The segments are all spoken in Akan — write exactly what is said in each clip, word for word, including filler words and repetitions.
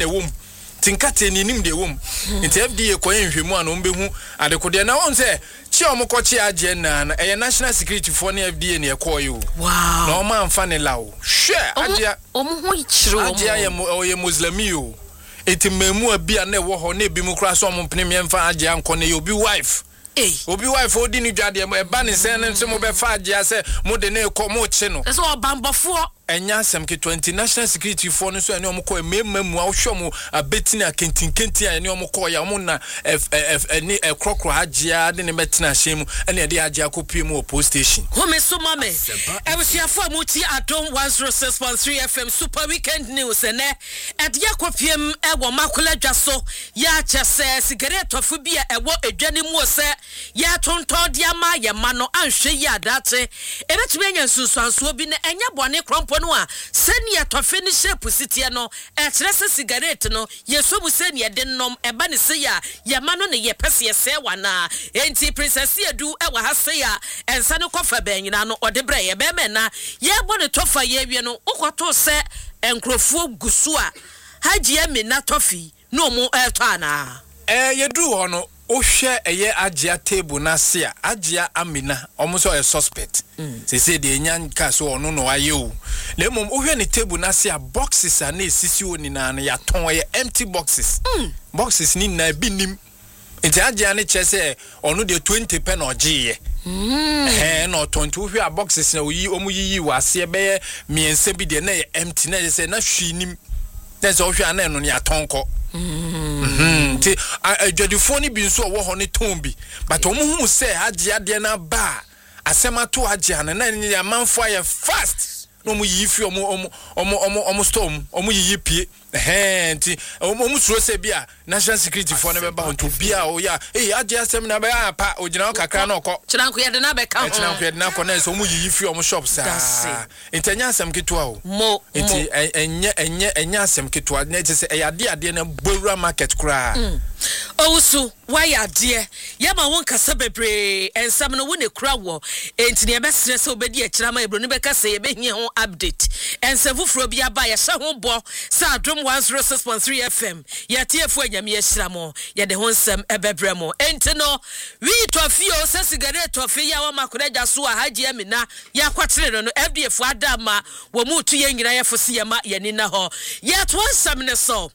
na wom tinkate ni nim de wom nti F D A koye nhwemu an ombehu adekode na won say chi omokochi agye na na e national security for na F D A na e koye o wow na o man fa ne lawo hwe agye omo ho ichiro agye ye oye muslimi o eti memu abia na e wo ho na ebi mu kra so omo pene memfa agye anko na obi wife eh obi wife odi ni dwade e ba ne sen ne nso mo be fa agye ase mo de na e ko mo chi no so obambofo enya asem ke twenty national security for no so ene omko emema mu ahwo mu abetina kentinkentin ene omko ya mo na ene ekrokro agea de ne betina hyem ene de agea kopie mu post station home so mame e was your for muti adom one oh six point three F M super weekend news ene e de akopiem e wo makola dwaso ya chese cigarette ofu bia e wo edwane mu se ya tonton de ama ye ma no anhwe ya date e betumi anya nsunsuanso bi ne enya bone krompo no a senia tofe ni shape sitie no e kire se cigarette no yeso bu senia de nom e ba ne se ya ye ma no ne ye pese se wana enti princess edu e wa ha se ya ensa ne kofa banyina no ode bra ye be me na ye bo ne tofa ye wie no ukoto se enkrofo gusu a haji emi na tofi no mu e to ana eh yedu ho no ohwe eye agea table na se a agea amina omuso e suspect se se de enyan ka so ono no aye o le mom ohwe ne table na se a boxes a na esisi oni na na ya ton ye empty boxes boxes ni na binim enti agea ne chese ono de twenty pen ogie eh no twenty ohwe a boxes na oyi omu yiyi wase be miense bi de na empty na se na hwinim na se ohwe ana no ya tonko mhm ti adwadifo ni bi nso wo ho ne tombi but omo hu se agye ade na ba asema to agye na na ni amanfo aye fast no mu yi fi omo omo omo omo storm omo yi pie eh ti omo suro se bia national security for ne be ba onto bia o ya eh agye asem na be apa ogina kakra na okọ chiranko ye de na be ka ho chiranko ye de na kọ na so omo yi fi omo shop sa intenya asem keto a o mo enti enye enye enye asem keto a na tse e yade ade na bowura market kra owusu why ade ye ma won kasa bebre ensam no wo ne kra wo enti ne be sere se obedi a kirama ebro ne be kasa ye be hie ho update ensafufuro bia ba ye hye ho bo sa adom one oh six point three F M ye tiefu anyame ye hyiramo ye de ho nsem ebebre mo enti no wi tofio se cigarette tofi ya wa makodaja so a haji amina ya kwatere no F D A fu adama wo mu tu ye nyina ye fo se ye ma ye ni na ho ye to nsem ne so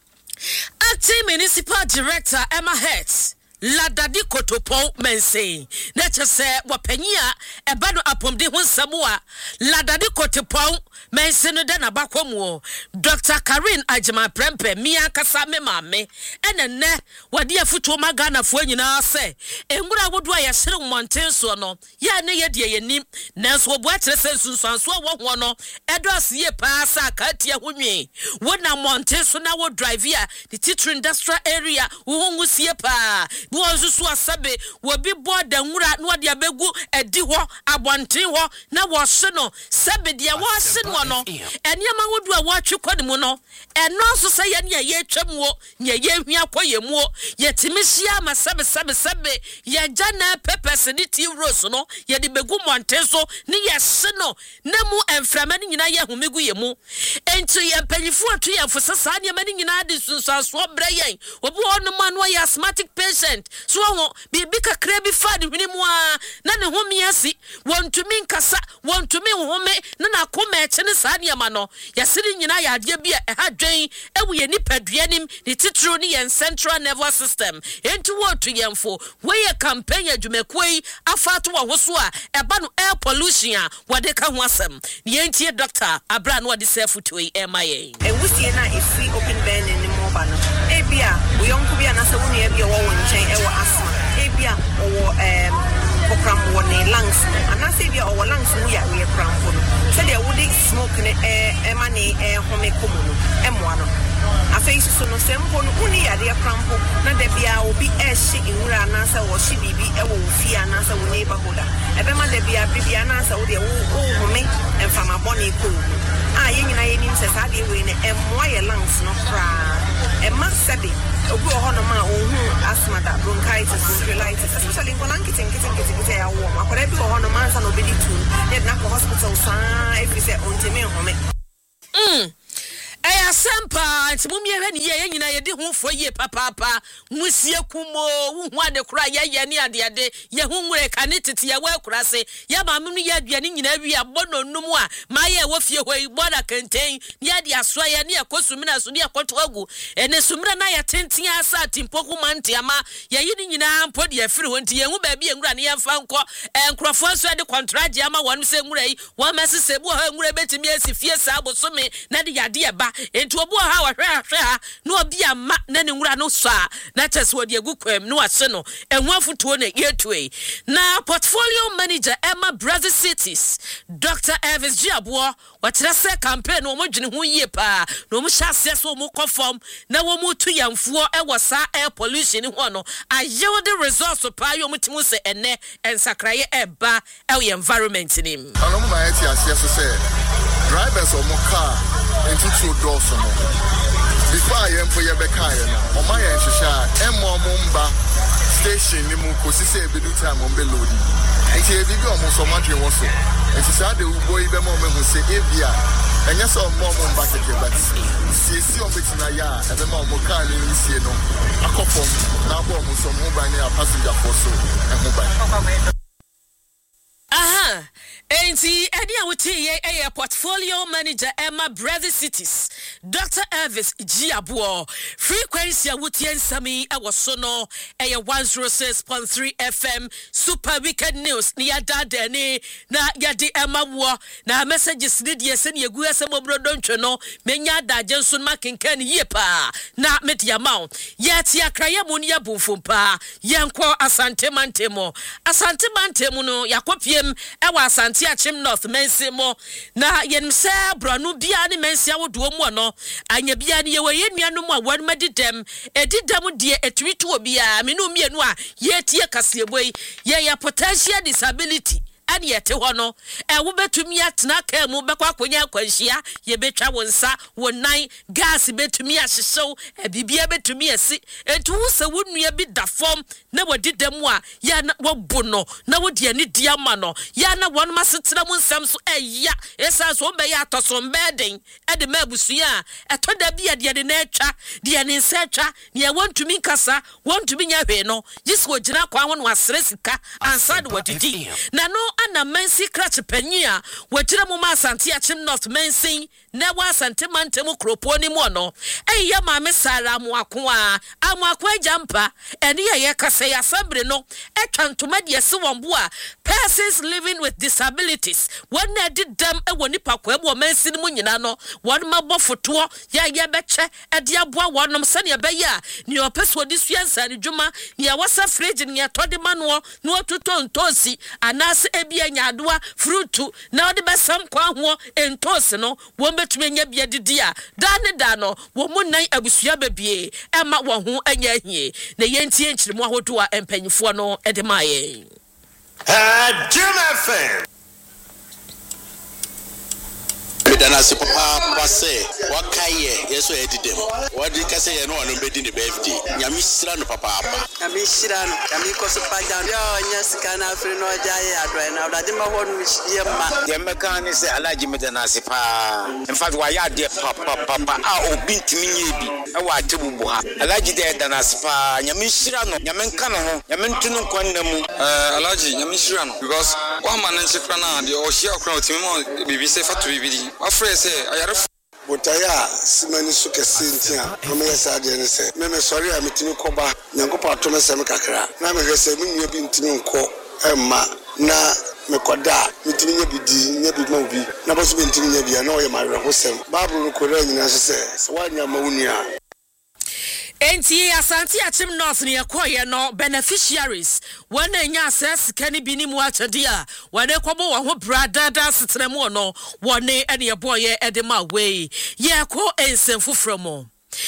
Acting Municipal Director Emma Hertz Ladadi Kotopon mense na chese wapanyia eba no apomde ho nsamo a Ladadi Kotopon mense no da na bakwamu Doctor Karin Ajima Prempe mia kasa me mame ene ne wade afuto magana fo nyina se enwura wodo a ye hire monten so no ya ne ye de yenim nanso obu a kire se sunsuanso wo ho no edo asiye pa sa ka tie ho nwi wona monten so na wo drive ya the teacher industrial area wo hongu sie pa Bozu so asabe wo bi boda nwura no de abegu edi ho abonten ho na wo hye no sabe de wo hye no no eniama wodu a wo atwe kwade mu no eno so se ye ne ye twam wo nye ye hwia koye mu ye timihia ma sabe sabe sabe ye jana pepes ni ti rose no ye de begu monten so ne ye hye no na mu enframa ni nyina ye homegu ye mu enti ye panyifu atu ye mfo sa ne ma ni nyina de sunsanso brayen obi ho no ma no ye asthmatic patient so wo bibi kakra bi fa de hwini mu a na ne ho miasi wontumi nkasa wontumi home na na koma eche ne sa ne ma no yasiri nyina ya ade bi e ha dwen ewu ye nipadua nim ne titiro ne ye central nervous system enti wo to yemfo we ye campaign adwumakoi afa to wo so a eba no air pollution a wode ka ho asem ne enti doctor abra no wode self to e emaye e wusie na efi open burn ni mo ba no e bia wo yonko bia na se wo ne bia wo wo nchen e wo asma e bia wo em program wo ne lungs ana se bia wo lungs mu ya we program no se de wo de smoke ne e e ma ne e home komu no e mo ano afei so no sempo no uni ya de crampo na de bia obi e hye nwura na se wo hye bibi e wo fia na se wo neighborhood e be ma de bia bibia na se wo de wo home emfama boni ko ah ye nyina ye nim se sa de we ne e mo ye lungs no kra e ma sebe obi ho no ma ohun asthma da bronchitis bronchiolitis especially for lung kitten kitten kitten kitten ya wo ma kore bi ho no ma sa no be di tun ne na ko hospital sa e fi se ontime home mm Aya Asempa nti mumye hwe ne ye nyina ye de ho fo ye papapa musie kumo wu hu ade kura ye ye ne ade ade ye hu nwure ka ne tete ye wa kura se ya ma munu ye aduane nyina wi abono num a ma ye wo fie ho ibona kenten ne ade aso ye ne ekosumina so ne ekoto agu ene sumira na ye tenten asa timpoku mante ama ye yi ne nyina mpo de afiri ho nti ye hu ba bi enwura ne ye mfa nko enkrofo so de contract ama wonu se nwura yi wo mesese bu ha nwura betimi asi fie sa abosome na de yade eba enti obo ha wa hwe ahwe ha no obi ama na ne nwura no so a na chese wo de agu kwam no ase no enhu afutuo na yetue na portfolio manager Emma Brazil Cities Doctor Elvis Giabo watere se campaign no mo dwene ho yie pa no mo hyase so mo conform na wo mo tu yamfo e wo sa air pollution ho no ayewo the resource pa yo mo timu se ene ensakraye eba e environment nim ano mo ma yeti ase so se drivers of mo car into two doors no before I am for your back na o ma yen hwehwa e mo mo mba station ni mu ko sise ebedu time on be loading enti e bibi o mo so madwe wo so enti sa de ubo yi be mo me hu se ebia enya so mo mo mba keke but si si o betina ya e be mo mo car ni sie no akofom na bo mo so mo ba ni a passenger for so e mo ba aha enti edi awuti ye e portfolio manager Emma Brazil Cities Doctor Elvis Giabo frequency awuti ensami e woso no e one oh six point three F M super weekend news ni yada dani na yadi Emma wo na messages ni die se ne egu asem obrodo ntwe no menya da jenso ma kenkan ye pa na media maun yeti akraye mu ne yabufumpa yenko asante mantemo asante mantemo no yakopiem e wa asante achim north mense mo na yense branu bia ne mense awodo mu no anya bia ne ye we nuanu mu a wan madidem edidem de etwitu obia me no mienu a yetie kaseboi ye ya potential disability ani yete ho no e wo betumi atena ka mu bekwa akonya akwanhia ye betwa wonsa wonan gas betumi ahyesew e bibia betumi asi entu wo se wonua bi da form na wodidam a ya na wobo no na wodi ani dia ma no ya na won masetena mu nsam so eya esa so be ya atoso mbeden e de mabusua eto da bia de de na atwa de ne nsa atwa ne wontumi nkasa wontumi nya hwe no jiswo gina kwa ho no asere sika ansa de wodidi na no ana mensi kratch panyia wajira mu ma asante achim north mensi na wa asante mantemu kropo ni mu no eya ma me sara mu ako a amu ako ajampa ene ye kase ya sabre no etwantoma de se wombo a persons living with disabilities when na did them e woni pakwa e bo mensi ni mu nyina no won ma bo foto ya ya beche e de aboa wonom se ne be ya ne opeso di suansa ne dwuma ne ya wasa fridge ne ya tode mano no otuto ntosi anase ebia nyadoa fruitu na ode besam kwa ho entosi no wo betumi nya bia didi a da ne da no wo mu nan abusua babie e ma wo ho anya hie na yentie nkyiremu ahodo a empanyifo no e de maye Uh, Jim F M. Dana se papa pase wakaye yeso edidem wadi kase ye no ono bedi ne birthday nyame sira no papa apa nyame sira no nyame ko so paja yo nya sika na afri no jaye adwa na odade ma ho no mishie ma The mechanic say alaji me dana se pa in fact wa ya de papa papa a obi ntimi nye bi e wa tebubu ha alaji de dana se pa nyame sira no nyame nka no ho nyame ntunu kwanna mu eh alaji nyame sira no because wa ma na nchekra na de o hia okra otimi mo bibi se fatu bibidi afre se ayare Botaya simani su kesintia no me yesa de ne se me me sori a metimi koba nyankopa atome se me kakra na me hwese me nua bi ntimi nko emma na me koda metimi nya bidi nya bi ma obi na boso be ntimi nya bia na o ye ma hwesem bible ko ra nyina se se wa nya ma wunua enti asante achim north ne yakoye no beneficiaries wana nya access kani bini mu achade a wane kobo wo ho brada da setremu no wone ene ye boye edema we ye ko ensemfu from se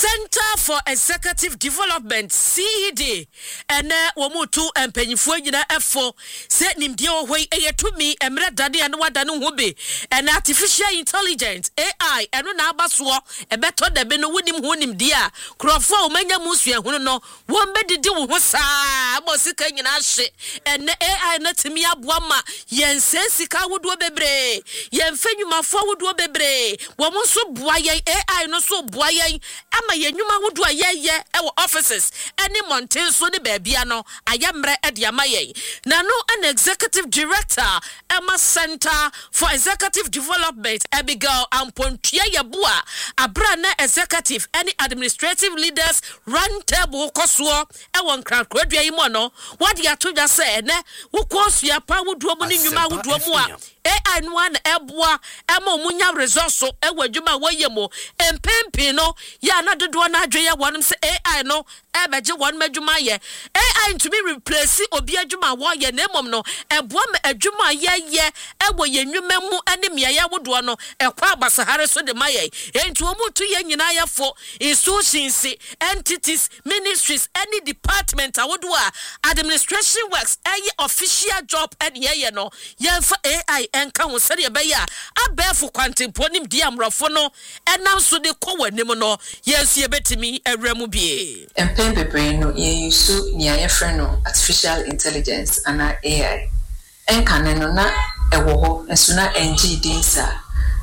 Center for Executive Development C E D ene womutu empanyifo nyina efo se nimdie ohoi eyetumi emre dade ane wadane ho be ene artificial intelligence A I eno na abaso ebeto de be no wonim ho nimdie a krofo o manya musua hunu no wo mbedidi wo ho saa mo sika nyina hye ene A I na timi aboa ma yense sika wodo bebre yemfenwumafo wodo bebre wo mo so boa yen A I no so boa yen ama yenwuma wodo ayeye e wo offices ene monten so ne baabia no ayemre e de amaye na no an executive director Emma Center for Executive Development Abigail Ampontua Yabua abra na executive any administrative leaders run table koso e won krankradua yi mo no what ya to just say ne wo kosua pa wodo mu ne nwuma wodo mu a A I no an eboa ema omunya resource e wadwuma woyemo empempi no ya na dodo na adwe ya wonom se A I no e beje won madwuma ye A I to be replace obi adwuma wo ye na emom no eboa ma adwuma ye ye e wo ye nwuma mu ane mia ya wodo no e kwa abasahare so de maye enti omutu ye nyina ya fo institutions entities ministries any department awodo a administration works any official job and ye ye no ye fa A I enka ho sere be ya abefu kwantempo nim di amrofo no enam so de ko wanim no yesu ye betimi awramu bie empen bebre no ye yusu ni ayefre no artificial intelligence ana A I enka ne no na ewo ho enso na engi dinsa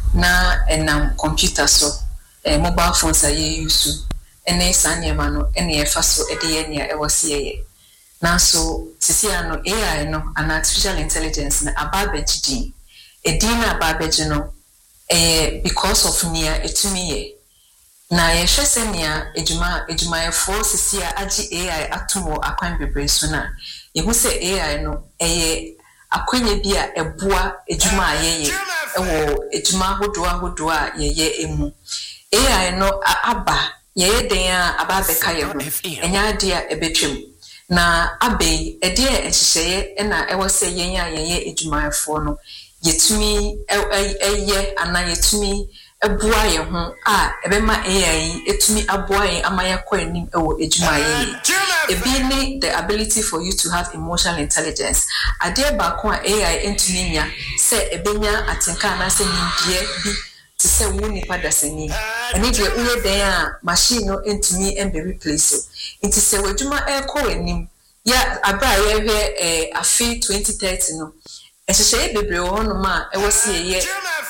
na enam computer so eh, mobile phones ye yusu ene sanyema no ene ye faso ede ye nia ewo se ye na so sisi ano A I no ana artificial intelligence na ababejidi edina ababeji no eh because of nia etumi ye na ye hwese nia ejuma ejuma efo sisi a agi A I atomo akwan bebre so na ye hu se A I no eh akwanya bi a eboa ejuma ayeye ewo ejuma hodo ahodo a ye ye emu A I no aba ye ye den a ababeka ye ho enya ade a ebetwem na abe ede ehihye na ewo se yen ya yen edwumayefo no yetumi eye ana yetumi eboa ye ho a ebema A I etumi aboa yen amaya kwa anim ewo edwumaye ebi ni the ability for you to have emotional intelligence ade ba ko a A I entumi nya se ebenya atenka na se nimdie bi to say woni padaseni eni de uye den a machine no entumi embe replace inti se wadwuma e ko anim ya abra ye hwe eh afi twenty thirty no ehye bebre wo no ma e wosi ye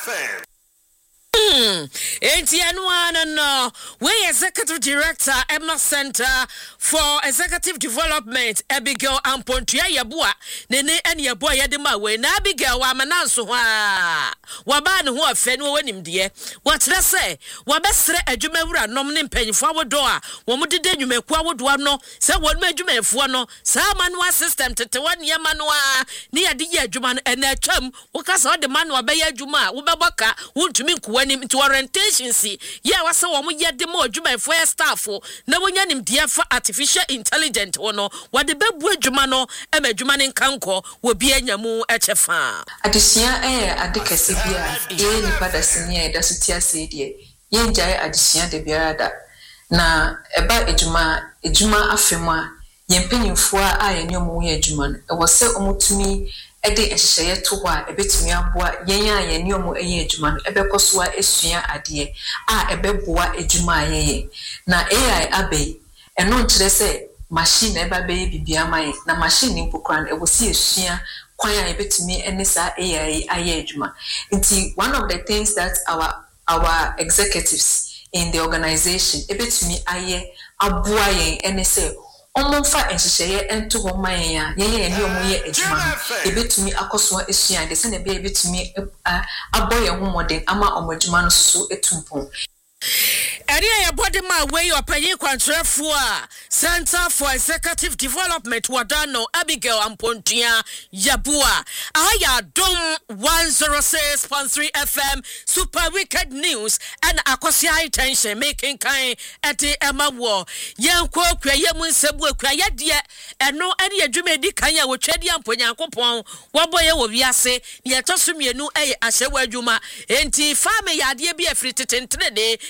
Hmm. Enti anuana no. We Executive Director Emma Center for Executive Development Abigail Ampontua Yabua nene ene yabua yede ma we na Abigail wa mananso ho a waba ne ho afa ne wanim de wakyerɛ sɛ wabɛsrɛ adwumawura nom ne mpanyifo awodo a wo mo dede nwumaku awodo no sɛ won ma adwumafo no saa manual system tete wane ya manual ne yade ye adwuma no ena atwam wo kasa wo de manual bɛyɛ adwuma a wo bɛbɔka wo ntumi nkuwa into orientation see yeah wasa wo mo yede mo adwuma for staff na wonya nim dia fa artificial intelligence wono wade bebu adwuma no e ma adwuma ne nkanko wo bi anyamu echefa adisia eh adekase bia ye nipa da senia da sutia se die ye njai adisia de biara da na eba adwuma adwuma afemu a ye mpanyimfo a ye ne mo ye adwuma no e wo se omutumi ede ehyehyeye to ho a ebetumi aboa yen a yen ne omo eye adwuma no ebekoso a esua ade a ebeboa adwuma ayeye na A I abe eno nkyere se machine eba be bibia man na machine impokran e wo si esua kwan a ebetumi ene sa A I aye adwuma nti one of the things that our our executives in the organization ebetumi aye aboa yen ene se omonfa enhyehyeye ento ho man ya ye ye ne omoye adwuma ebetumi akoso esua de se na be ebetumi aboye ho modern ama omadwuma no so etumpon Area ya body ma way your penny contrafo a Center for Executive Development wadano Abigail Ampontua Yabua aya dom one oh six point three F M super wicked news and akosia attention making kind at the Emma war yanko kwa yemu nsebu kwa yadie eno ene adwuma di kan ya wo twedi amponyankopon waboye wo wiase ne etosumienu eye ahyewa adwuma enti fa me yade bi afiri tetentrede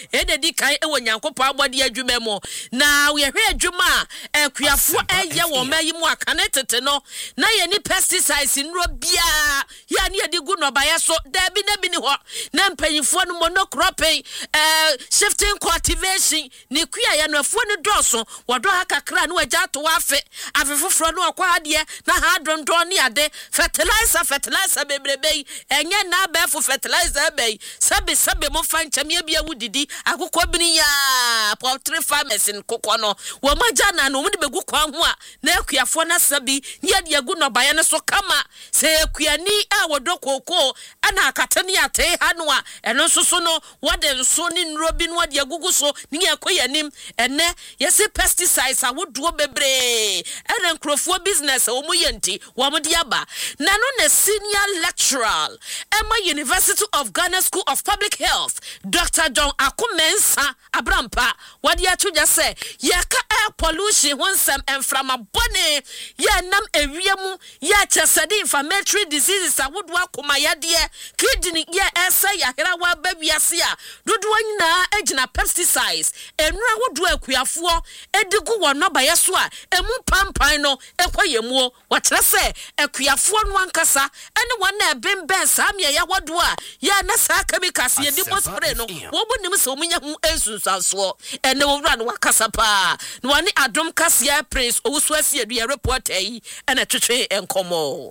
e de di kan e wo Nyankopɔn abode adwuma mu na we hwe adwuma e kuafo eye wo mayi mu akane tete no na ye ni pesticides nro bia ya ne de gu no baye so da bi na bi ni ho na mpanyifo no monocropping eh shifting cultivation ni kua ya no afo ni doso wodo akakra na wagya to afe afefofro no akwa ade na ha dondon ni ade fertilizer fertilizer bebrebe enye na ba fu fertilizer be sabe sabe mo fancham ya bia wudidi akokɔ bini ya poultry farmers in kokɔ no wo magya na no mo de begu kwa ho a na akuafo na sabi ya de agu no baye ne so kama se akuani a wodo koko ana akata ne ate ha no a eno so so no wode nso ni nrobi no de agugu so ni akoyanim ene yesi pesticides a wodo bebre ene nkrofo business wo mo yenti wo mo de aba na no na senior lecturer Emma University of Ghana School of Public Health Doctor John Akumensa Abrampa wadi atuja se yaka air pollution wonsam enframa bone ya nam ewiemu ya chesade inflammatory diseases awodwa akoma yade kidney ya esa ya hera wa babiase a dodo nyina agina pesticides enura wodwa akuafo edigu wono baye so a emu pampan no ekoyemu wakyere se akuafo no ankasa ene wona ebemben samia ya wodo a ya na sa chemicals ye di spray no wo bu nim se omunya hu ensunsanso ene wo wura no wakasa pa no wani adom kasia prince owusu asie adu report yi ene twetwe enkomo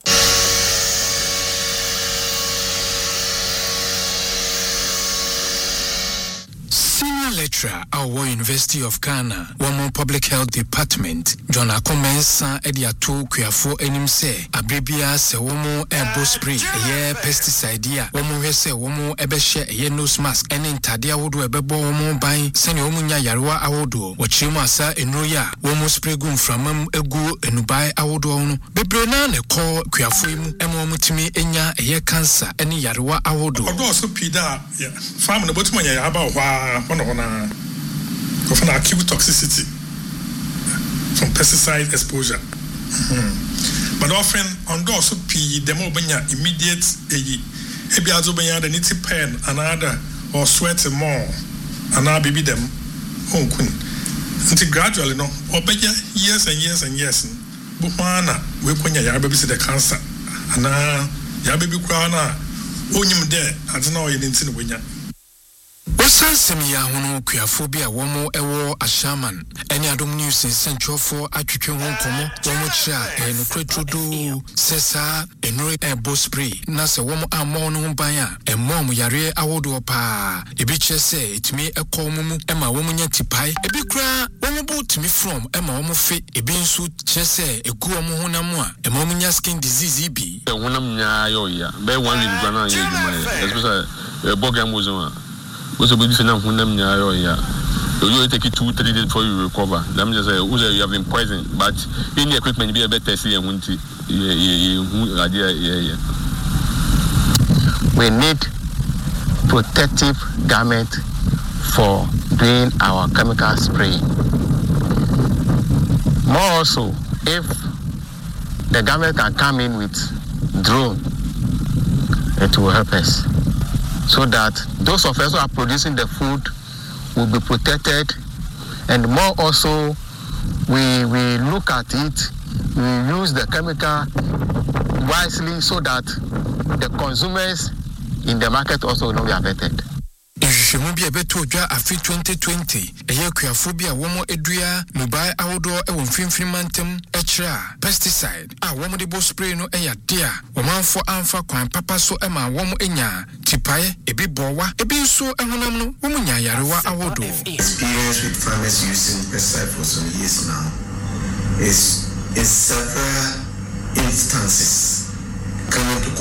Senior lecturer at War University of Ghana, Womo Public Health Department, John Akomensa Ediato Kuafo enim se abrebia se womo ebo spray ye pesticide ya womo hwese womo ebehye ye nose mask ene ntade awodo ebebo womo ban sene womo nya yarewa awodo wochiremu asa enuro ya womo spray gu mframam egu enubai awodo no bebre na ne ko kuafo imu emo womo timi enya ye cancer ene yarewa awodo odo so pida ya farm no botima ya aba hwa one of na of acute toxicity from pesticide exposure. Mm-hmm. But often on those who pee the more immediate eyi ebi azo benya the niti pen another or sweat more another baby them on kun until gradually no obeja years and years and years but wana we kwanya ya baby see the cancer ana ya baby kwa na onyim there adina o yinti no wenya Wasansem ya hono kuafobia womo ewo ashaman eni adom news sentrofo atwetwe ho komo womo kira eno kwetrodo sesa enure ebo spray na se womo ammo no ban a emmom yare awodo pa ebi chese etimi ekomu mu ema womo nya tipai ebi kura womo bu timi from ema womo fe ebi nso chese egu womo honam a emmom nya skin disease bi honam nya yo ya be one week gwana ye djuma especially bogam wozon What's a big enough when them yeah. You take it two, three days before you recover. Let me just say, you have been poisoned, but in the equipment, be a better see and won't we need protective garment for doing our chemical spraying. More also, if the government can come in with drone, it will help us. So that those of us who are producing the food will be protected, and more also we we look at it, we use the chemical wisely so that the consumers in the market also will not be affected. Nhwehwemu bia beto odwa afi twenty twenty eye kuafo bia womo edua mobile awodo e wo mfimfini mantem ekira pesticide a womo de bo spray no eya dia womanfo amfa kwan papa so e ma womo enya tipae ebi bowa ebi nso ehunam no womo nya yarewa awodo. Experience with farmers using pesticide for some years now is in several instances coming to